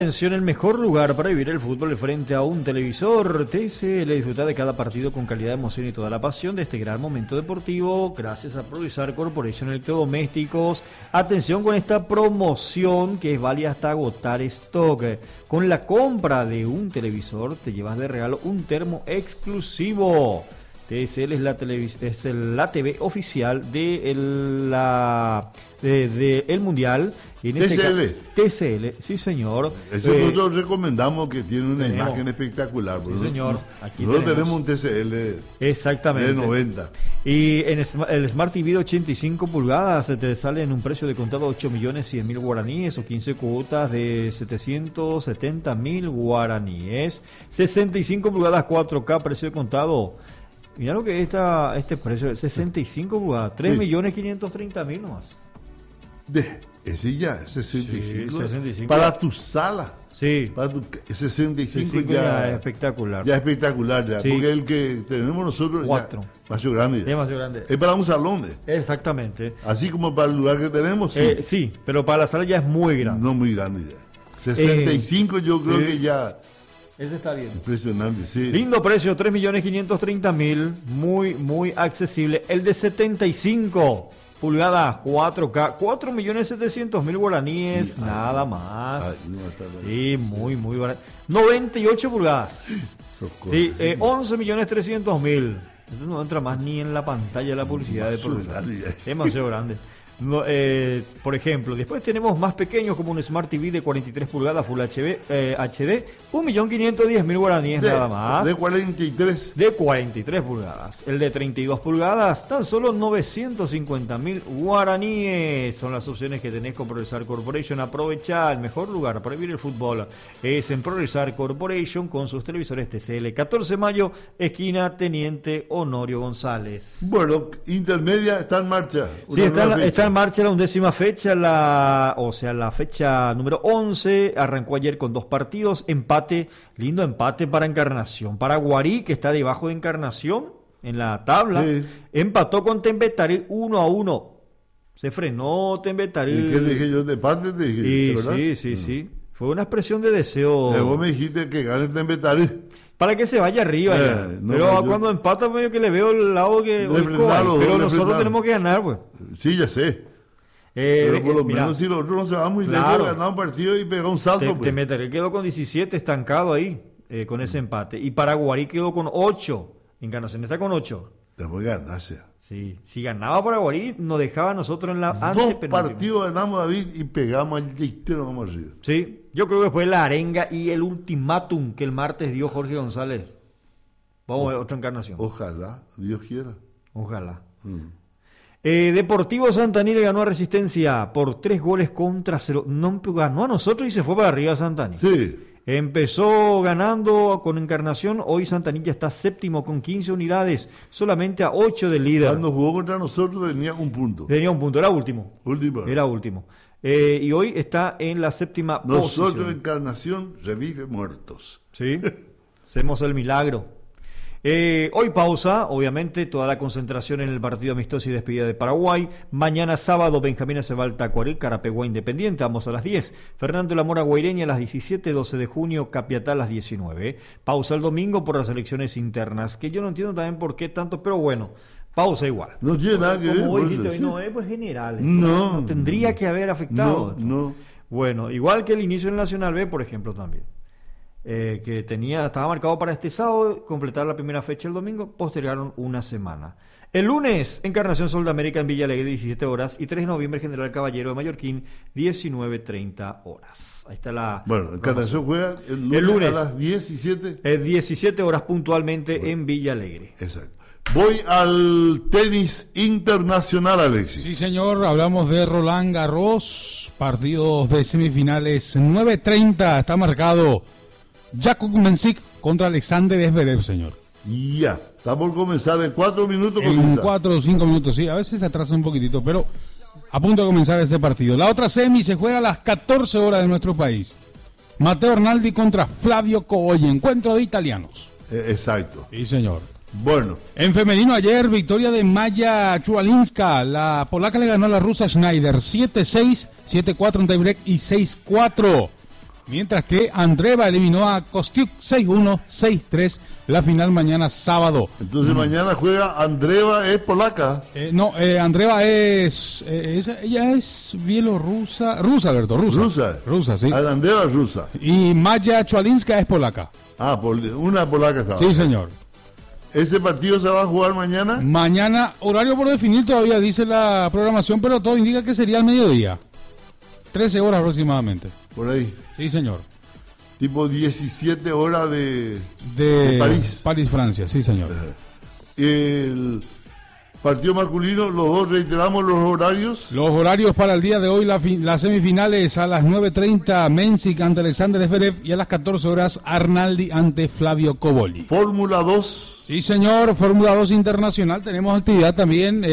Atención, el mejor lugar para vivir el fútbol frente a un televisor. TCL, disfruta de cada partido con calidad, emoción y toda la pasión de este gran momento deportivo gracias a Progresar Corporation Electrodomésticos. Atención con esta promoción que es válida hasta agotar stock. Con la compra de un televisor te llevas de regalo un termo exclusivo. TCL es la TV oficial de el Mundial. En TCL, sí señor. Eso nosotros recomendamos, que tiene una imagen espectacular. Sí señor. Aquí nosotros tenemos un TCL exactamente de 90. Y en el Smart TV de 85 pulgadas te sale en un precio de contado 8.100.000 guaraníes o 15 cuotas de 770.000 guaraníes. 65 pulgadas 4K, precio de contado. Mira lo que este precio de 65 pulgadas, 3.530.000 nomás. Ese ya, 65. Sí, 65. Para tu sala. Sí. Para tu 65 ya es espectacular. Ya es espectacular, ya. Sí. Porque el que tenemos nosotros 4. Más grande. Es más grande. Es para un salón. Exactamente. Así como para el lugar que tenemos, sí. Sí, pero para la sala ya es muy grande. No muy grande ya. 65 yo creo que ya. Ese está bien. Impresionante, sí. Lindo precio, 3.530.000. Muy, muy accesible. El de 75 pulgadas 4K, 4.700.000 guaraníes, nada más. Sí, muy, muy barato. 98 pulgadas. Sí, 11.300.000. Entonces no entra más ni en la pantalla de la publicidad de Progresar. Demasiado grande. No, por ejemplo, después tenemos más pequeños como un Smart TV de 43 pulgadas Full HD, 1.510.000 guaraníes nada más. De 43. De 43 pulgadas. El de 32 pulgadas, tan solo 950.000 guaraníes. Son las opciones que tenés con Progresar Corporation. Aprovecha, el mejor lugar para vivir el fútbol es en Progresar Corporation con sus televisores TCL. 14 de mayo, esquina Teniente Honorio González. Bueno, intermedia está en marcha. Sí, está en marcha la 11ª fecha, la fecha número 11, arrancó ayer con 2 partidos, empate, lindo empate para Encarnación. Para Guarí, que está debajo de Encarnación en la tabla, sí. Empató con Tembetarí 1-1. Se frenó Tembetarí. ¿Y qué dije yo? ¿De empate te dije? Sí, sí, sí. Fue una expresión de deseo. Vos me dijiste que gane Tembetarí. Para que se vaya arriba ya. No, pero cuando empata, medio que le veo el lado que pero nosotros tenemos que ganar, pues. Sí, ya sé. Pero por lo menos si los otros no se van muy lejos, ganar un partido y pegar un salto. Tembetarí quedó con 17 estancado ahí, con ese empate. Y Paraguarí quedó con 8. Encarnación está con 8. Después ganarse. Sí, si ganaba Paraguarí, nos dejaba a nosotros en la 2 partidos ganamos, David, y pegamos al Leitero, vamos arriba. Sí, yo creo que fue la arenga y el ultimátum que el martes dio Jorge González. Vamos a ver otra Encarnación. Ojalá, Dios quiera. Ojalá. Deportivo Santaní le ganó a Resistencia por 3-0. No ganó a nosotros y se fue para arriba Santaní. Sí. Empezó ganando con Encarnación, hoy Santaní ya está séptimo con 15 unidades, solamente a 8 del líder. Cuando jugó contra nosotros tenía un punto. Era último. Era último. Y hoy está en la 7ª posición. Nosotros Encarnación revive muertos. Sí, hacemos el milagro. Hoy pausa, obviamente, toda la concentración en el partido amistoso y despedida de Paraguay. Mañana sábado, Benjamín se va al Tacuarí, Carapeguá Independiente, vamos a las 10. Fernando La Mora Guaireña a las 17, 12 de junio, Capiatá a las 19. Pausa el domingo por las elecciones internas, que yo no entiendo también por qué tanto, pero bueno, pausa igual. No tiene nada que ver. Como hoy dijiste, no es pues general. No tendría que haber afectado. No. Bueno, igual que el inicio del Nacional B, por ejemplo, también. Que estaba marcado para este sábado, completar la primera fecha el domingo, postergaron una semana. El lunes, Encarnación Sol de América en Villa Alegre, 17 horas, y 3 de noviembre, General Caballero de Mallorquín, 19:30 horas. Ahí está la... Bueno, Encarnación juega el lunes a las 17. 17 horas puntualmente en Villa Alegre. Exacto. Voy al tenis internacional, Alexis. Sí, señor, hablamos de Roland Garros, partidos de semifinales, 9:30, está marcado Jakub Mensik contra Alexander Zverev, señor. Ya, está por comenzar en 4 minutos. En 4 o 5 minutos, sí, a veces se atrasa un poquitito, pero a punto de comenzar ese partido. La otra semi se juega a las 14 horas de nuestro país. Matteo Arnaldi contra Flavio Coolli, encuentro de italianos. Exacto. Sí, señor. Bueno. En femenino ayer, victoria de Maya Chualinska. La polaca le ganó a la rusa Schneider 7-6, 7-4 en tiebreak y 6-4. Mientras que Andreva eliminó a Kostiuk 6-1, 6-3, la final mañana sábado. Entonces mañana juega Andreva, es polaca. Andreva ella es bielorrusa, Alberto, rusa, sí. Andreva es rusa. Y Maya Chwalinska es polaca. Una polaca estaba. Sí, señor. ¿Ese partido se va a jugar mañana? Mañana, horario por definir todavía dice la programación, pero todo indica que sería al mediodía. 13 horas aproximadamente. Por ahí. Sí, señor. Tipo 17 horas de París. París, Francia, sí, señor. El partido masculino, los dos reiteramos los horarios. Los horarios para el día de hoy, las semifinales a las 9:30, Mensik ante Alexander Zverev, y a las 14 horas, Arnaldi ante Flavio Cobolli. Fórmula 2. Sí, señor, Fórmula 2 Internacional. Tenemos actividad también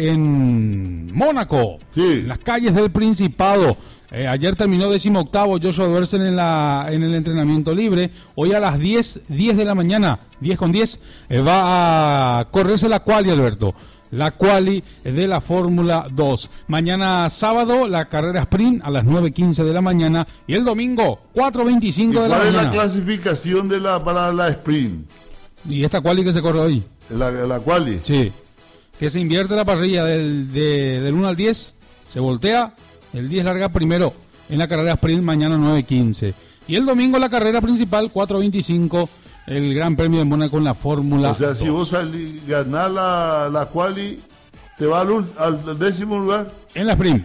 en Mónaco, en las calles del Principado. Ayer terminó 18º Joshua Doersen en el entrenamiento libre. Hoy a las 10 de la mañana, 10:10, va a correrse la quali, Alberto. La quali de la Fórmula 2. Mañana sábado, la carrera sprint a las 9:15 de la mañana. Y el domingo, 4:25 de la mañana. ¿Cuál es la clasificación para la sprint? ¿Y esta quali que se corre hoy? La quali. Sí. Que se invierte la parrilla del 1 al 10, se voltea. El 10 larga primero en la carrera sprint mañana 9:15. Y el domingo la carrera principal 4:25, el Gran Premio de Mónaco en la Fórmula 2. O sea, si vos ganás la quali, te va al 10º lugar. En la sprint.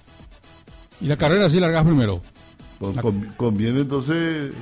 Y la carrera sí largas primero. Pues conviene entonces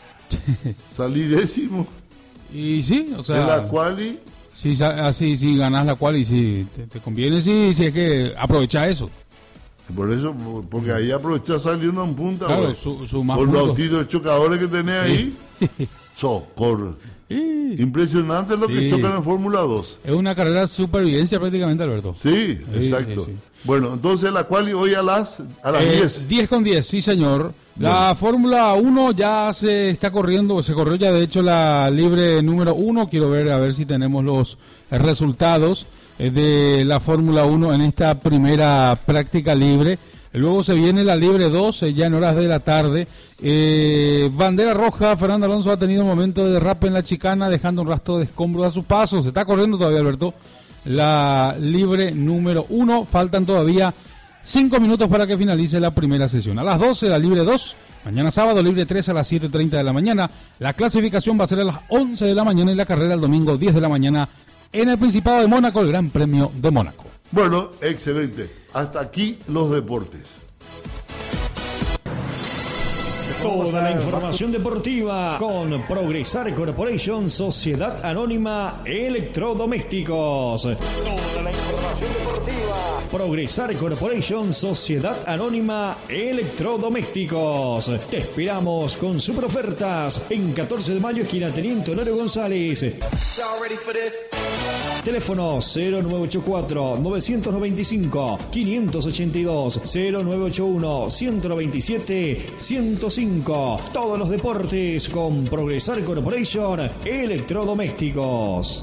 salir 10º. Y sí, o sea... En la quali... Si ganás la quali, sí, te conviene, sí, es que aprovecha eso. Por eso, porque ahí aprovechás saliendo en punta. Claro, su más por los tiros de chocadores que tenés ahí. Socorro. Impresionante lo que chocan en Fórmula 2. Es una carrera de supervivencia prácticamente, Alberto. Sí, exacto. Sí. Bueno, entonces la quali hoy a las 10. 10:10, sí, señor. La Fórmula 1 ya se está corriendo, se corrió ya de hecho la libre número 1. Quiero ver a ver si tenemos los resultados de la Fórmula 1 en esta primera práctica libre. Luego se viene la libre 2, ya en horas de la tarde. Bandera roja, Fernando Alonso ha tenido un momento de derrape en la chicana, dejando un rastro de escombros a su paso. Se está corriendo todavía, Alberto, la libre número 1. Faltan todavía 5 minutos para que finalice la primera sesión. A las 12 la libre 2, mañana sábado libre 3 a las 7:30 de la mañana. La clasificación va a ser a las 11 de la mañana y la carrera el domingo 10 de la mañana en el Principado de Mónaco, el Gran Premio de Mónaco. Bueno, excelente. Hasta aquí los deportes. Toda la información deportiva con Progresar Corporation, Sociedad Anónima Electrodomésticos. Toda la información deportiva. Progresar Corporation, Sociedad Anónima Electrodomésticos. Te esperamos con super ofertas en 14 de mayo, esquina Teniente Honorio González. Teléfono 0984-995-582, 0981-197-105. Todos los deportes con Progresar Corporation Electrodomésticos.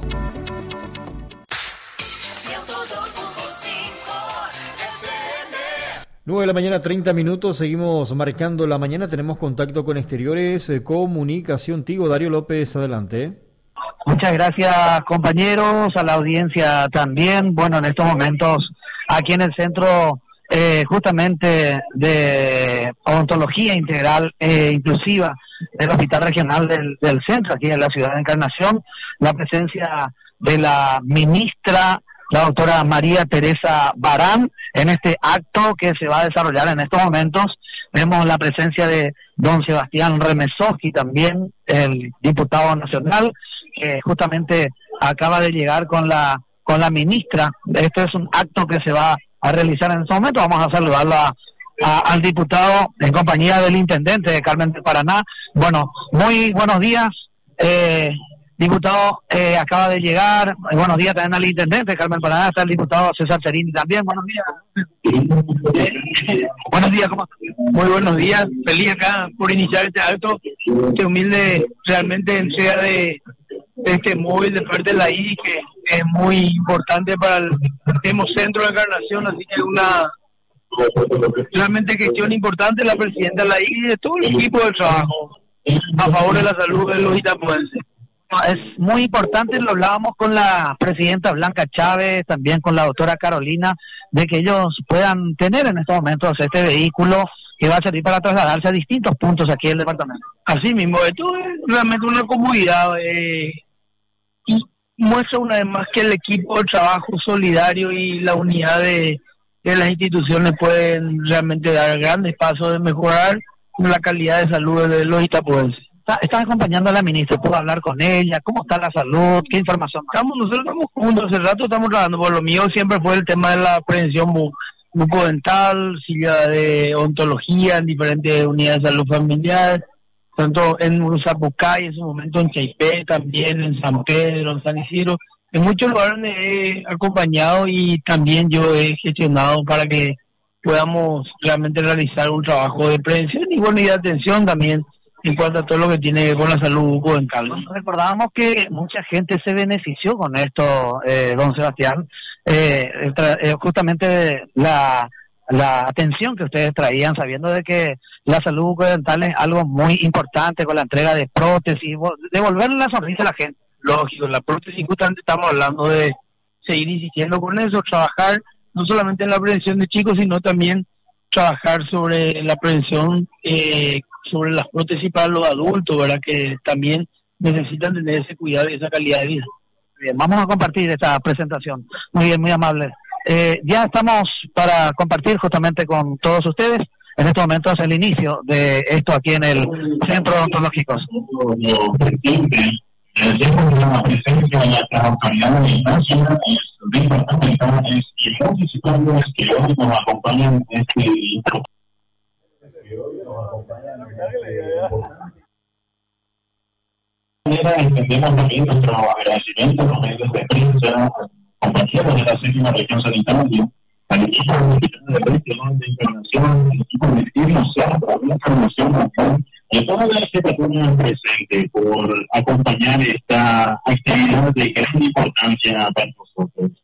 9 de la mañana, 30 minutos, seguimos marcando la mañana, tenemos contacto con Exteriores Comunicación Tigo. Darío López, adelante. Muchas gracias, compañeros, a la audiencia también. Bueno, en estos momentos, aquí en el centro justamente de odontología integral inclusiva del Hospital Regional del Centro, aquí en la ciudad de Encarnación, la presencia de la ministra, la doctora María Teresa Barán, en este acto que se va a desarrollar en estos momentos. Vemos la presencia de don Sebastián Remesoski, también el diputado nacional, que justamente acaba de llegar con la ministra. Esto es un acto que se va a realizar en este momento. Vamos a saludarlo al diputado en compañía del intendente de Carmen del Paraná. Bueno, muy buenos días, diputado, acaba de llegar. Buenos días también al intendente de Carmen del Paraná, está el diputado César Cerini también. Buenos días. Buenos días, ¿cómo estás? Muy buenos días, feliz acá por iniciar este acto, este humilde realmente entrega de este móvil de parte de la I, que es muy importante para el Hemocentro de Encarnación, así que Realmente gestión importante la presidenta de la I y de todo el equipo de trabajo a favor de la salud de los itapuenses. Es muy importante, lo hablábamos con la presidenta Blanca Chávez, también con la doctora Carolina, de que ellos puedan tener en estos momentos este vehículo que va a servir para trasladarse a distintos puntos aquí del departamento. Así mismo, esto es realmente una comodidad y muestra una vez más que el equipo de trabajo solidario y la unidad de las instituciones pueden realmente dar grandes pasos de mejorar la calidad de salud de los itapuenses. Están acompañando a la ministra, ¿puedo hablar con ella? ¿Cómo está la salud? ¿Qué información? Nosotros estamos juntos, hace rato estamos trabajando, por lo mío siempre fue el tema de la prevención bucodental, silla de odontología en diferentes unidades de salud familiar, tanto en Uruzapucay, en su momento en Chaipé, también en San Pedro, en San Isidro, en muchos lugares he acompañado y también yo he gestionado para que podamos realmente realizar un trabajo de prevención y bueno, y de atención también en cuanto a todo lo que tiene que ver con la salud bucodental. Recordábamos que mucha gente se benefició con esto, don Sebastián, justamente la atención que ustedes traían, sabiendo de que la salud bucodental es algo muy importante con la entrega de prótesis, devolverle la sonrisa a la gente. Lógico, la prótesis justamente estamos hablando de seguir insistiendo con eso, trabajar no solamente en la prevención de chicos, sino también trabajar sobre la prevención sobre las prótesis para los adultos, ¿verdad? Que también necesitan tener ese cuidado y esa calidad de vida. Bien, vamos a compartir esta presentación. Muy bien, muy amable. Ya estamos para compartir justamente con todos ustedes. En estos momentos el inicio de esto aquí en el Centro Odontológico. La presencia de las autoridades de Francia es muy importante, y participando que hoy nos acompañan entendemos también nuestro agradecimiento a los medios de prensa, compañeros de la 7ª región sanitaria, al equipo de regional de intervención, al equipo de firmas, por la información acá, y a toda la jefatura presente por acompañar esta actividad de gran importancia para nosotros.